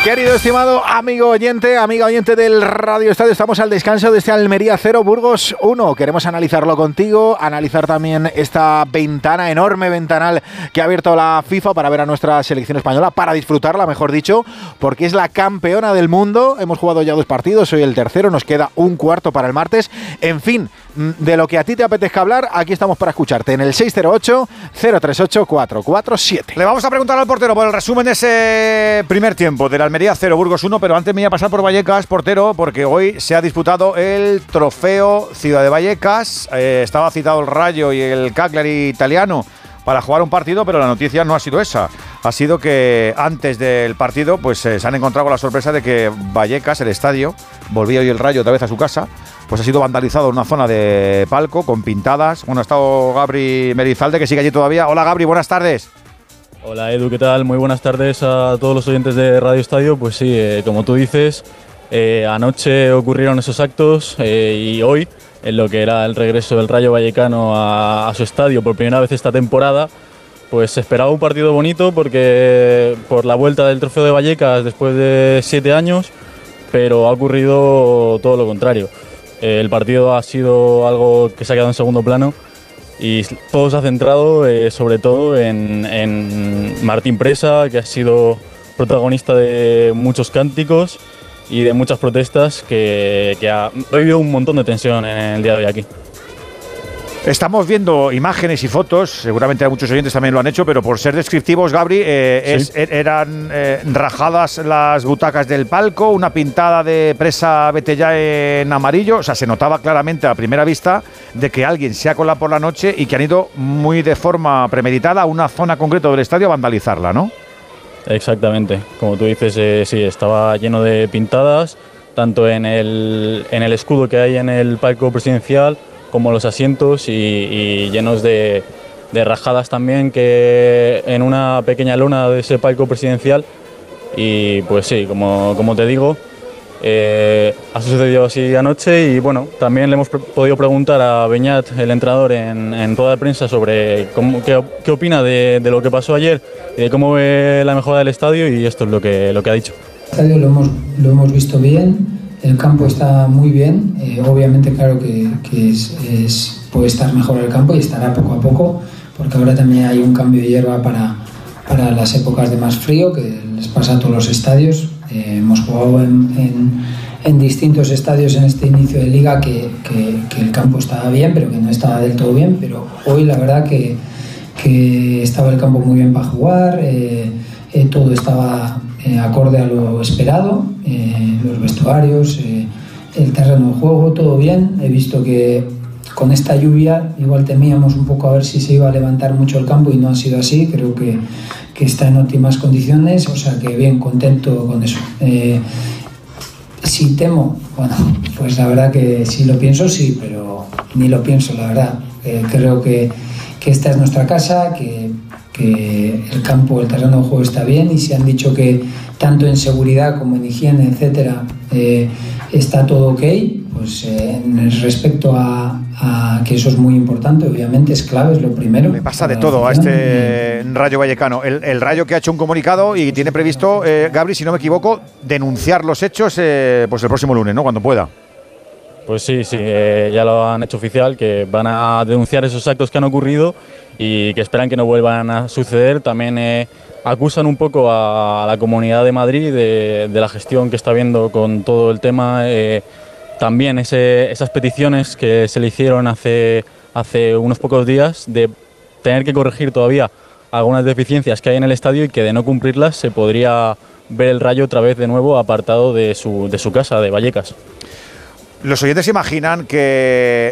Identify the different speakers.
Speaker 1: Querido, estimado amigo oyente, amiga oyente del Radio Estadio, estamos al descanso de este Almería 0, Burgos 1. Queremos analizarlo contigo, analizar también esta ventana, enorme ventanal que ha abierto la FIFA para ver a nuestra selección española, para disfrutarla, mejor dicho, porque es la campeona del mundo. Hemos jugado ya 2 partidos, hoy el tercero, nos queda un cuarto para el martes. En fin, de lo que a ti te apetezca hablar, aquí estamos para escucharte en el 608-038-447.
Speaker 2: Le vamos a preguntar al portero por el resumen de ese primer tiempo del Almería 0, Burgos 1, pero antes me voy a pasar por Vallecas, portero, porque hoy se ha disputado el Trofeo Ciudad de Vallecas. Estaba citado el Rayo y el Cagliari italiano para jugar un partido, pero la noticia no ha sido esa. Ha sido que antes del partido pues se han encontrado con la sorpresa de que Vallecas, el estadio, volvía hoy el Rayo otra vez a su casa, pues ha sido vandalizado en una zona de palco con pintadas. Bueno, ha estado Gabri Merizalde, que sigue allí todavía. Hola Gabri, buenas tardes.
Speaker 3: Hola Edu, ¿qué tal? Muy buenas tardes a todos los oyentes de Radio Estadio. Pues sí, como tú dices, anoche ocurrieron esos actos y hoy, en lo que era el regreso del Rayo Vallecano a su estadio por primera vez esta temporada, pues se esperaba un partido bonito porque por la vuelta del Trofeo de Vallecas después de 7 años, pero ha ocurrido todo lo contrario. El partido ha sido algo que se ha quedado en segundo plano y todo se ha centrado sobre todo en Martín Presa, que ha sido protagonista de muchos cánticos y de muchas protestas que ha habido un montón de tensión en el día de hoy aquí.
Speaker 2: Estamos viendo imágenes y fotos, seguramente muchos oyentes también lo han hecho, pero por ser descriptivos, Gabri, sí, eran rajadas las butacas del palco, una pintada de Presa vete ya en amarillo. O sea, se notaba claramente a primera vista de que alguien se ha colado por la noche y que han ido muy de forma premeditada a una zona concreta del estadio a vandalizarla, ¿no?
Speaker 3: Exactamente, como tú dices, sí, estaba lleno de pintadas, tanto en el escudo que hay en el palco presidencial, como los asientos y llenos de rajadas también que en una pequeña lona de ese palco presidencial. Y pues sí, como te digo, ha sucedido así anoche y bueno, también le hemos podido preguntar a Beñat, el entrenador, en rueda de prensa sobre qué opina de lo que pasó ayer y de cómo ve la mejora del estadio, y esto es lo que ha dicho.
Speaker 4: El estadio lo hemos visto bien. El campo está muy bien, obviamente claro que puede estar mejor el campo y estará poco a poco, porque ahora también hay un cambio de hierba para las épocas de más frío, que les pasa a todos los estadios. Hemos jugado en distintos estadios en este inicio de liga que el campo estaba bien, pero que no estaba del todo bien, pero hoy la verdad que estaba el campo muy bien para jugar, todo estaba acorde a lo esperado, los vestuarios, el terreno de juego, todo bien. He visto que con esta lluvia igual temíamos un poco a ver si se iba a levantar mucho el campo y no ha sido así. Creo que está en óptimas condiciones, o sea que bien, contento con eso. Si temo, bueno, pues la verdad que si lo pienso sí, pero ni lo pienso, la verdad. Creo que esta es nuestra casa, que el campo, el terreno de juego está bien, y si han dicho que tanto en seguridad como en higiene, etcétera, está todo ok, pues respecto a que eso es muy importante, obviamente es clave, es lo primero.
Speaker 2: Le pasa de todo a este Rayo Vallecano. El Rayo, que ha hecho un comunicado y tiene previsto, Gabri, si no me equivoco, denunciar los hechos pues el próximo lunes, ¿no? Cuando pueda.
Speaker 3: Pues sí, ya lo han hecho oficial, que van a denunciar esos actos que han ocurrido y que esperan que no vuelvan a suceder. También acusan un poco a la Comunidad de Madrid de la gestión que está habiendo con todo el tema. También esas peticiones que se le hicieron hace unos pocos días de tener que corregir todavía algunas deficiencias que hay en el estadio, y que de no cumplirlas se podría ver el Rayo otra vez de nuevo apartado de su casa, de Vallecas.
Speaker 2: Los oyentes imaginan que